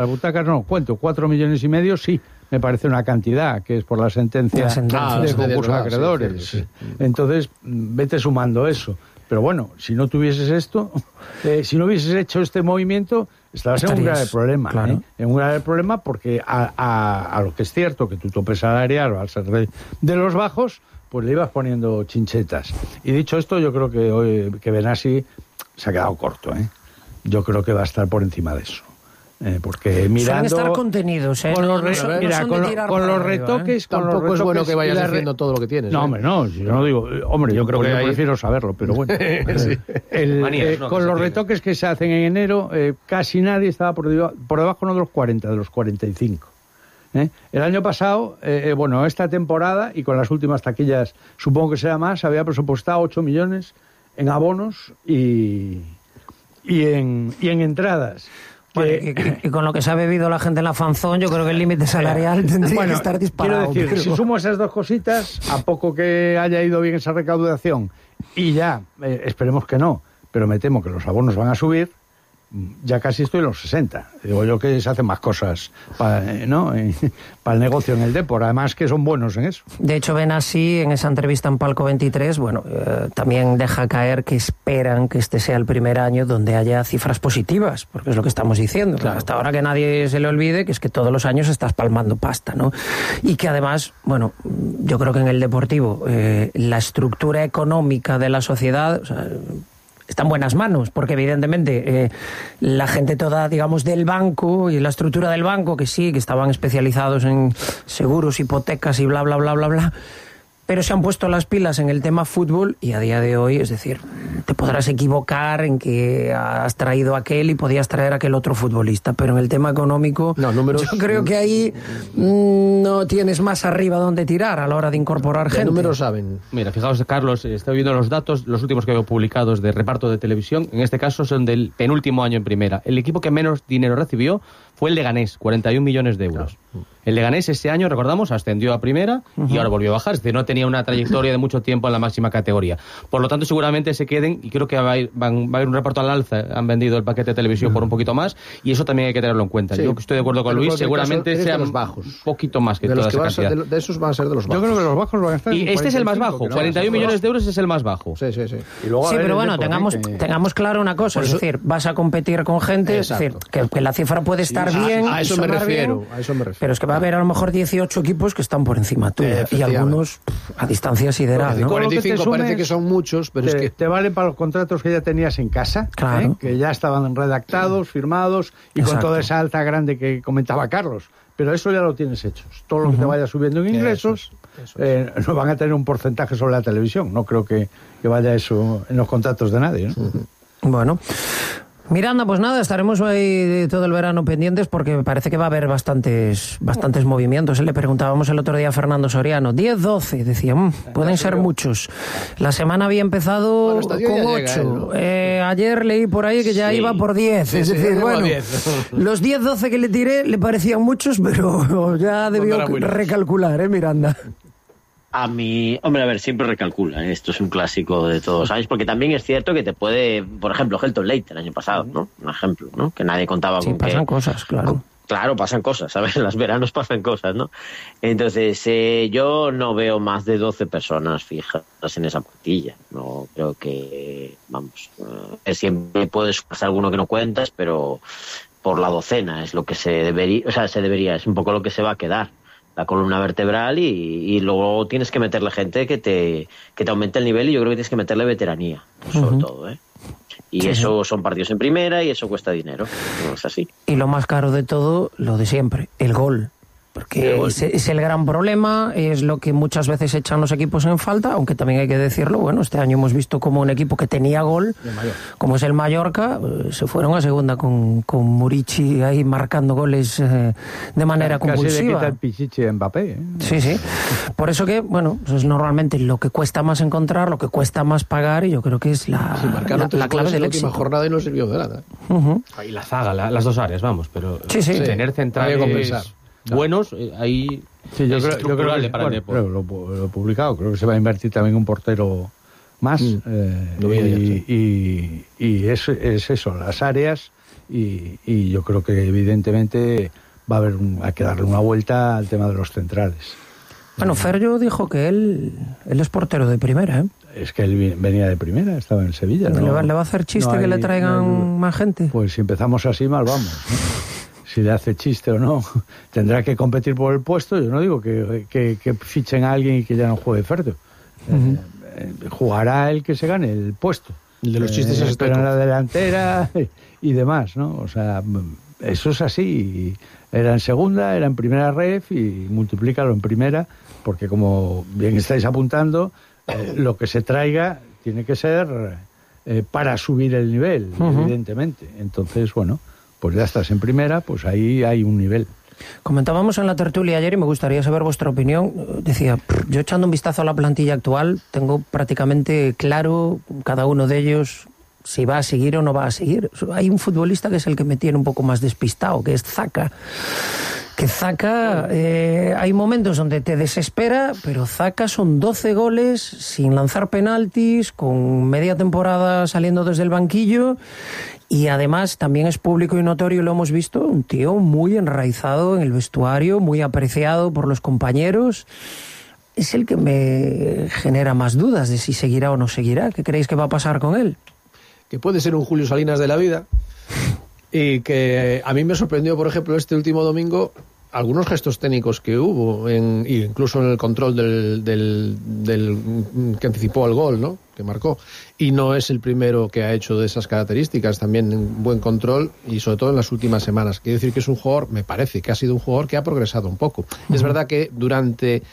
Las butacas no, cuento, 4,5 millones, sí, me parece una cantidad, que es por la sentencia de concurso de acreedores. Sí. Entonces, vete sumando eso. Pero bueno, si no tuvieses esto, si no hubieses hecho este movimiento, estabas en un grave problema. Claro. En un grave problema porque a lo que es cierto, que tu tope salarial, al ser de los bajos, pues le ibas poniendo chinchetas. Y dicho esto, yo creo que hoy que Benassi se ha quedado corto. Yo creo que va a estar por encima de eso. Porque mirando... Suelen estar contenidos, con los retoques... Tampoco es bueno que vayas haciendo todo lo que tienes. No, hombre, no. Si yo no digo... Hombre, yo creo que yo prefiero saberlo, pero bueno. Con los retoques que se hacen en enero, casi nadie estaba por debajo no de los 40, de los 45. El año pasado, esta temporada, y con las últimas taquillas, supongo que será más, había presupuestado 8 millones en abonos y en entradas. Y con lo que se ha bebido la gente en la fanzón, yo creo que el límite salarial tendría que estar disparado. Quiero decir, si sumo esas dos cositas, a poco que haya ido bien esa recaudación, y ya, esperemos que no, pero me temo que los abonos van a subir, ya casi estoy en los 60. Digo yo que se hacen más cosas para el negocio en el Depor, además que son buenos en eso. De hecho, Benassi, en esa entrevista en Palco 23, también deja caer que esperan que este sea el primer año donde haya cifras positivas, porque es lo que estamos diciendo. Claro. Hasta ahora que nadie se le olvide que es que todos los años estás palmando pasta, ¿no? Y que además, yo creo que en el deportivo la estructura económica de la sociedad... está en buenas manos, porque evidentemente la gente toda, digamos, del banco y la estructura del banco, que sí, que estaban especializados en seguros, hipotecas y bla, bla, bla, bla, bla, pero se han puesto las pilas en el tema fútbol y a día de hoy, es decir, te podrás equivocar en que has traído aquel y podías traer aquel otro futbolista, pero en el tema económico yo creo que ahí no tienes más arriba donde tirar a la hora de incorporar gente. Números saben. Mira, fijaos, Carlos, estoy viendo los datos, los últimos que veo publicados de reparto de televisión, en este caso son del penúltimo año en primera. El equipo que menos dinero recibió fue el Leganés, 41 millones de euros. El Leganés ese año, recordamos, ascendió a primera y ahora volvió a bajar. Es decir, no tenía una trayectoria de mucho tiempo en la máxima categoría. Por lo tanto, seguramente se queden, y creo que va a ir un reparto al alza. Han vendido el paquete de televisión por un poquito más, y eso también hay que tenerlo en cuenta. Sí. Yo estoy de acuerdo con Luis, seguramente sean los bajos. Un poquito más que toda esa cantidad. De esos van a ser de los bajos. Yo creo que los bajos van a estar... Y este es el más bajo, 41 millones de euros es el más bajo. Sí. Y luego, pero bueno, tengamos claro una cosa, es decir, vas a competir con gente, es decir, que la cifra puede estar bien... A eso me refiero. Pero es que va a haber a lo mejor 18 equipos que están por encima tuya y algunos a distancia sideral, ¿no? 45 parece que son muchos, pero es que... Te valen para los contratos que ya tenías en casa, claro. Que ya estaban redactados, firmados y con toda esa alta grande que comentaba Carlos. Pero eso ya lo tienes hecho. Todo lo que te vaya subiendo en ingresos no van a tener un porcentaje sobre la televisión. No creo que vaya eso en los contratos de nadie, ¿no? Bueno... Miranda, pues nada, estaremos ahí todo el verano pendientes porque me parece que va a haber bastantes movimientos. Le preguntábamos el otro día a Fernando Soriano, 10, 12, decía, pueden ser muchos. La semana había empezado con 8. Ayer leí por ahí que ya iba por 10. Es decir, los 10, 12 que le tiré le parecían muchos, pero ya debió recalcular, Miranda. A mí, hombre, a ver, siempre recalcula, ¿eh? Esto es un clásico de todos los años, porque también es cierto que te puede, por ejemplo, Helton Leite el año pasado, ¿no? Un ejemplo, ¿no? Que nadie contaba con que... Sí, pasan cosas, claro. Claro, pasan cosas, ¿sabes? En los veranos pasan cosas, ¿no? Entonces, yo no veo más de 12 personas fijas en esa plantilla. No creo que, siempre puedes pasar alguno que no cuentas, pero por la docena es lo que se debería, es un poco lo que se va a quedar. La columna vertebral y luego tienes que meterle gente que te aumente el nivel y yo creo que tienes que meterle veteranía, sobre todo, ¿eh? Y eso son partidos en primera y eso cuesta dinero, no es así. Y lo más caro de todo, lo de siempre, el gol. Porque es el gran problema, es lo que muchas veces echan los equipos en falta, aunque también hay que decirlo, bueno, este año hemos visto como un equipo que tenía gol, como es el Mallorca, se fueron a segunda con Murici ahí marcando goles de manera compulsiva. Casi le quita el Pichichi a Mbappé, ¿eh? Sí. Por eso que, bueno, pues es normalmente lo que cuesta más encontrar, lo que cuesta más pagar, y yo creo que es la clave del éxito. La última jornada y no sirvió de nada. Y la zaga, las dos áreas, pero tener centrales buenos, ahí yo creo que para el deporte. Lo he publicado, creo que se va a invertir también un portero más, y es eso, las áreas y yo creo que evidentemente hay que darle una vuelta al tema de los centrales. Bueno, Ferro dijo que él es portero de primera, ¿eh? Es que él venía de primera, estaba en Sevilla. ¿Le va a hacer chiste que le traigan más gente? Pues si empezamos así, mal vamos, ¿no? Si le hace chiste o no, tendrá que competir por el puesto. Yo no digo que fichen a alguien y que ya no juegue Ferro. Jugará el que se gane el puesto. El de los chistes es pero en la delantera y demás, ¿no? O sea, eso es así. Era en segunda, era en primera ref y multiplícalo en primera, porque como bien estáis apuntando, lo que se traiga tiene que ser para subir el nivel, evidentemente. Entonces, bueno, pues ya estás en primera, pues ahí hay un nivel. Comentábamos en la tertulia ayer y me gustaría saber vuestra opinión. Decía, yo echando un vistazo a la plantilla actual, tengo prácticamente claro cada uno de ellos si va a seguir o no va a seguir. Hay un futbolista que es el que me tiene un poco más despistado, que es Zaka. Que Zaka, hay momentos donde te desespera, pero Zaka son 12 goles sin lanzar penaltis, con media temporada saliendo desde el banquillo, y además también es público y notorio, lo hemos visto, un tío muy enraizado en el vestuario, muy apreciado por los compañeros. Es el que me genera más dudas de si seguirá o no seguirá. ¿Qué creéis que va a pasar con él? Que puede ser un Julio Salinas de la vida, y que a mí me sorprendió, por ejemplo, este último domingo, algunos gestos técnicos que hubo, incluso en el control del que anticipó el gol, ¿no?, que marcó. Y no es el primero que ha hecho de esas características, también en buen control y sobre todo en las últimas semanas. Quiero decir que es un jugador, me parece que ha sido un jugador que ha progresado un poco. Es verdad que durante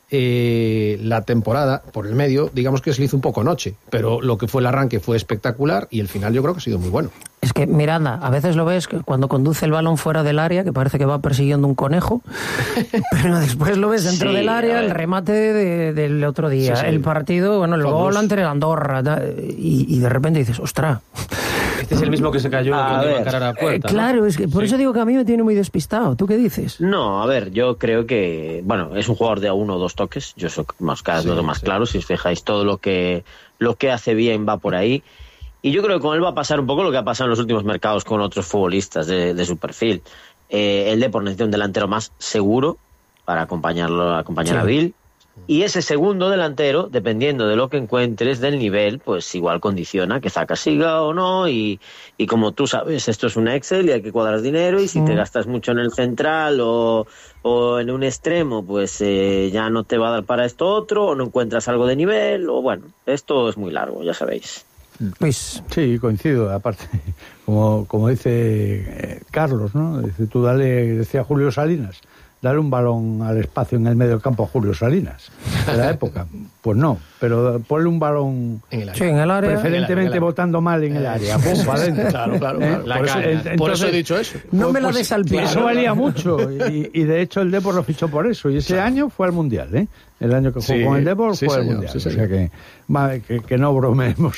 la temporada, por el medio, digamos que se le hizo un poco noche, pero lo que fue el arranque fue espectacular y el final yo creo que ha sido muy bueno. Es que Miranda, a veces lo ves cuando conduce el balón fuera del área, que parece que va persiguiendo un conejo, pero después lo ves dentro del área, el remate del otro día, el partido, bueno, el gol ante el Andorra, y de repente dices, ¡ostras! Este es el mismo que se cayó cuando iba a encarar a la puerta, claro, ¿no? Es que por eso digo que a mí me tiene muy despistado. ¿Tú qué dices? No, a ver, yo creo que, bueno, es un jugador de 1 o 2 toques. Yo soy cada vez lo más claro. Si os fijáis, todo lo que hace bien va por ahí. Y yo creo que con él va a pasar un poco lo que ha pasado en los últimos mercados con otros futbolistas de su perfil. El Depor necesita un delantero más seguro para acompañar a Bill. Y ese segundo delantero, dependiendo de lo que encuentres, del nivel, pues igual condiciona que Zaka siga o no. Y como tú sabes, esto es un Excel y hay que cuadrar dinero. Y si te gastas mucho en el central o en un extremo, pues ya no te va a dar para esto otro, o no encuentras algo de nivel, o bueno, esto es muy largo, ya sabéis. Pues sí, coincido. Aparte, como dice Carlos, ¿no? Decía Julio Salinas, darle un balón al espacio en el medio campo a Julio Salinas de la época. Pues no, pero ponle un balón en el área. Sí, en el área. Preferentemente votando mal en el área. Pum, para adentro. Claro. Por eso he dicho eso. No me la des al pie. Eso valía mucho. Y de hecho el Depor lo fichó por eso. Y ese año fue al Mundial, ¿eh? El año que jugó con el Depor fue al Mundial. Sí, o sea que no bromeemos.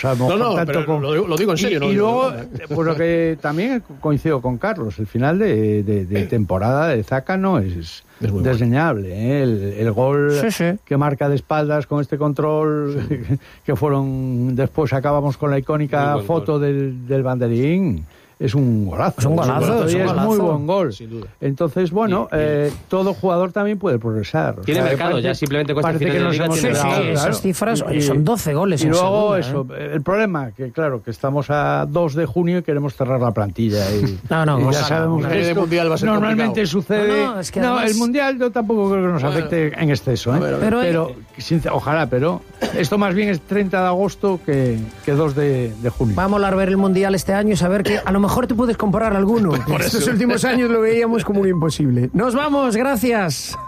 Lo digo en serio. Y luego, pues lo que también coincido con Carlos, el final de temporada de Zaka no es desdeñable, ¿eh? El gol que marca de espaldas con este control, que fueron, después acabamos con la icónica foto del banderín. Es un golazo. Es muy buen gol. Sin duda. Entonces, bueno, todo jugador también puede progresar. Tiene mercado, ya simplemente cuesta parece que nos hemos esas cifras son 12 goles. Y luego el problema, que claro, que estamos a 2 de junio y queremos cerrar la plantilla. Y ya sabemos que esto mundial va a ser normalmente complicado. Sucede. Además, el mundial yo tampoco creo que nos afecte en exceso. Pero ojalá, pero esto más bien es 30 de agosto que 2 de junio. Vamos a ver el mundial este año y saber que a lo mejor te puedes comprar alguno. Estos últimos años lo veíamos como un imposible. Nos vamos, gracias.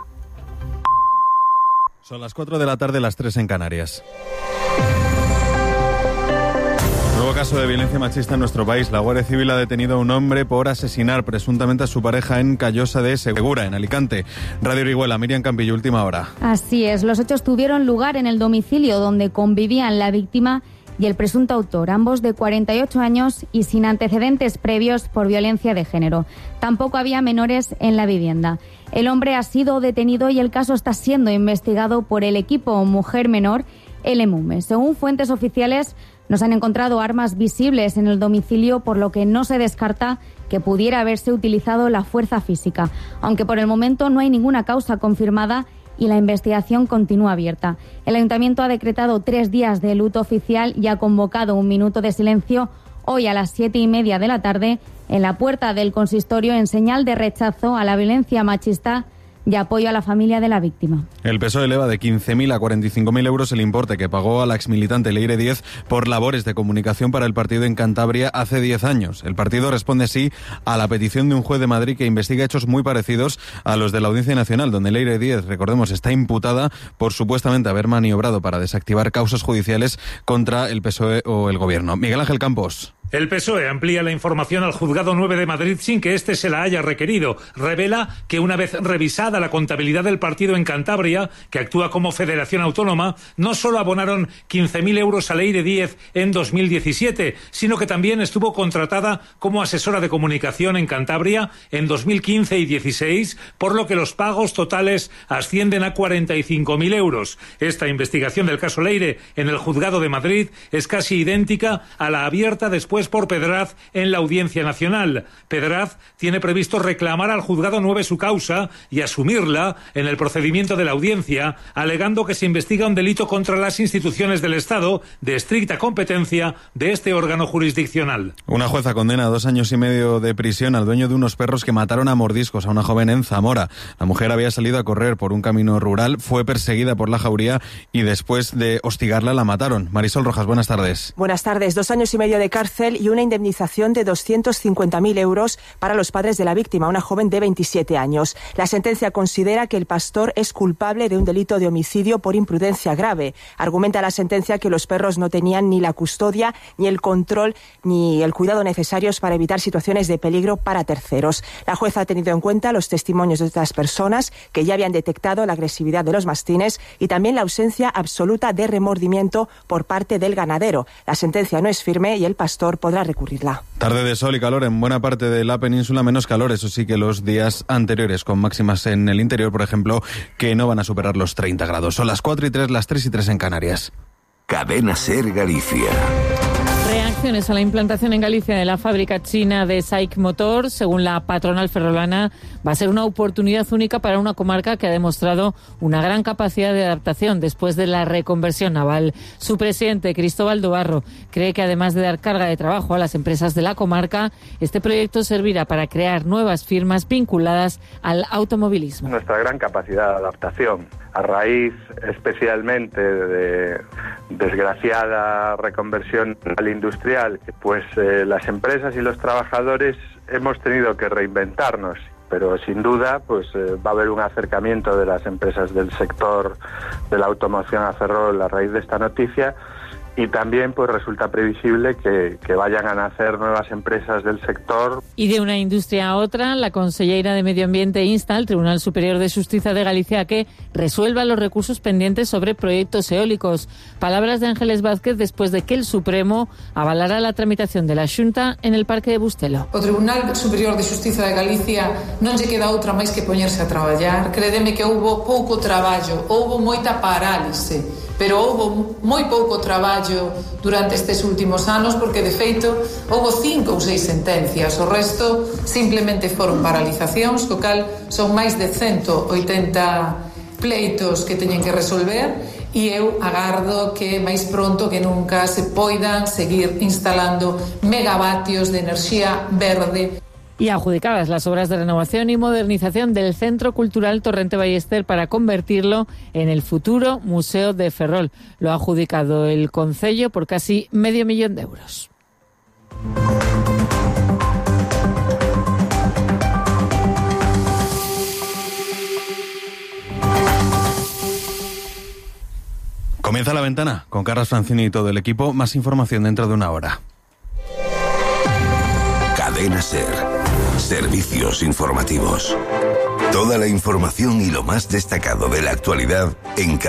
Son las 4 de la tarde, las 3 en Canarias. Nuevo caso de violencia machista en nuestro país. La Guardia Civil ha detenido a un hombre por asesinar presuntamente a su pareja en Callosa de Segura, en Alicante. Radio Orihuela, Miriam Campillo, última hora. Así es, los hechos tuvieron lugar en el domicilio donde convivían la víctima y el presunto autor, ambos de 48 años y sin antecedentes previos por violencia de género. Tampoco había menores en la vivienda. El hombre ha sido detenido y el caso está siendo investigado por el equipo Mujer Menor, el EMUME. Según fuentes oficiales, no se han encontrado armas visibles en el domicilio, por lo que no se descarta que pudiera haberse utilizado la fuerza física, aunque por el momento no hay ninguna causa confirmada y la investigación continúa abierta. El Ayuntamiento ha decretado 3 días de luto oficial y ha convocado un minuto de silencio hoy a las 7:30 de la tarde en la puerta del consistorio en señal de rechazo a la violencia machista y apoyo a la familia de la víctima. El PSOE eleva de 15.000 a 45.000 euros el importe que pagó a la exmilitante Leire Díez por labores de comunicación para el partido en Cantabria hace 10 años. El partido responde así a la petición de un juez de Madrid que investiga hechos muy parecidos a los de la Audiencia Nacional, donde Leire Díez, recordemos, está imputada por supuestamente haber maniobrado para desactivar causas judiciales contra el PSOE o el Gobierno. Miguel Ángel Campos. El PSOE amplía la información al Juzgado 9 de Madrid sin que éste se la haya requerido. Revela que una vez revisada la contabilidad del partido en Cantabria, que actúa como federación autónoma, no solo abonaron 15.000 euros a Leire Díez en 2017, sino que también estuvo contratada como asesora de comunicación en Cantabria en 2015 y 16, por lo que los pagos totales ascienden a 45.000 euros. Esta investigación del caso Leire en el Juzgado de Madrid es casi idéntica a la abierta después por Pedraz en la Audiencia Nacional. Pedraz tiene previsto reclamar al Juzgado 9 su causa y asumirla en el procedimiento de la audiencia, alegando que se investiga un delito contra las instituciones del Estado de estricta competencia de este órgano jurisdiccional. Una jueza condena a 2 años y medio de prisión al dueño de unos perros que mataron a mordiscos a una joven en Zamora. La mujer había salido a correr por un camino rural, fue perseguida por la jauría y después de hostigarla la mataron. Marisol Rojas, buenas tardes. Buenas tardes. 2 años y medio de cárcel y una indemnización de 250.000 euros para los padres de la víctima, una joven de 27 años. La sentencia considera que el pastor es culpable de un delito de homicidio por imprudencia grave. Argumenta la sentencia que los perros no tenían ni la custodia, ni el control, ni el cuidado necesarios para evitar situaciones de peligro para terceros. La jueza ha tenido en cuenta los testimonios de otras personas que ya habían detectado la agresividad de los mastines y también la ausencia absoluta de remordimiento por parte del ganadero. La sentencia no es firme y el pastor podrá recurrirla. Tarde de sol y calor en buena parte de la península, menos calor, eso sí, que los días anteriores, con máximas en el interior, por ejemplo, que no van a superar los 30 grados. Son las 4:03, las 3:03 en Canarias. Cadena SER Galicia. Reacciones a la implantación en Galicia de la fábrica china de SAIC Motor, según la patronal ferrolana, va a ser una oportunidad única para una comarca que ha demostrado una gran capacidad de adaptación después de la reconversión naval. Su presidente, Cristóbal Dobarro, cree que además de dar carga de trabajo a las empresas de la comarca, este proyecto servirá para crear nuevas firmas vinculadas al automovilismo. Nuestra gran capacidad de adaptación, a raíz especialmente de desgraciada reconversión industrial, pues las empresas y los trabajadores hemos tenido que reinventarnos, pero sin duda pues va a haber un acercamiento de las empresas del sector de la automoción a Ferrol a raíz de esta noticia. Y también pues resulta previsible que vayan a nacer nuevas empresas del sector. Y de una industria a otra, la consellera de Medio Ambiente insta al Tribunal Superior de Justicia de Galicia a que resuelva los recursos pendientes sobre proyectos eólicos. Palabras de Ángeles Vázquez después de que el Supremo avalara la tramitación de la Xunta en el Parque de Bustelo. O Tribunal Superior de Justicia de Galicia non lle queda outra máis que poñerse a traballar. Crédeme que houbo pouco traballo, houbo moita parálise, pero houbo moi pouco traballo durante estes últimos anos, porque de feito houbo 5 ou 6 sentencias, o resto simplemente foron paralizacións, co cal son máis de 180 pleitos que teñen que resolver, e eu agardo que máis pronto que nunca se poidan seguir instalando megavatios de enerxía verde. Y adjudicadas las obras de renovación y modernización del Centro Cultural Torrente Ballester para convertirlo en el futuro Museo de Ferrol. Lo ha adjudicado el Concello por casi $500,000 de euros. Comienza La Ventana con Carlos Francini y todo el equipo. Más información dentro de una hora. Cadena SER. Servicios informativos. Toda la información y lo más destacado de la actualidad en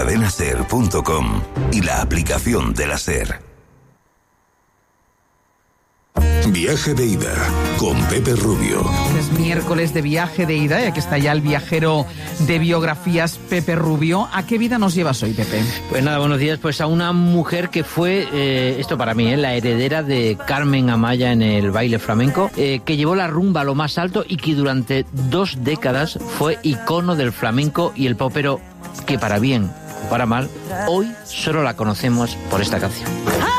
cadenaser.com y la aplicación de la SER. Viaje de ida con Pepe Rubio. Es miércoles de viaje de ida y aquí está ya el viajero de biografías, Pepe Rubio. ¿A qué vida nos llevas hoy, Pepe? Pues nada, buenos días. Pues a una mujer que fue, esto para mí, la heredera de Carmen Amaya en el baile flamenco, que llevó la rumba a lo más alto y que durante 2 décadas fue icono del flamenco y el pop, pero que para bien o para mal, hoy solo la conocemos por esta canción.